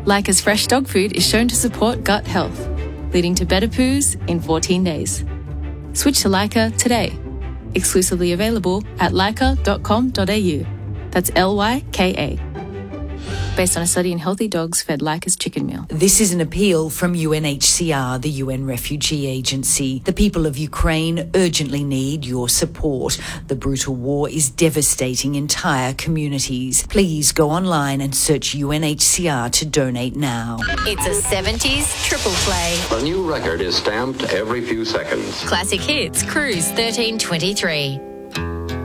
Leica's fresh dog food is shown to support gut health, leading to better poos in 14 days. Switch to Leica today. Exclusively available at leica.com.au. That's Lyka. Based on a study in healthy dogs fed Leica's chicken meal. This is an appeal from UNHCR, the UN Refugee Agency. The people of Ukraine urgently need your support. The brutal war is devastating entire communities. Please go online and search UNHCR to donate now. It's a 70s triple play. A new record is stamped every few seconds. Classic hits, Cruise 1323.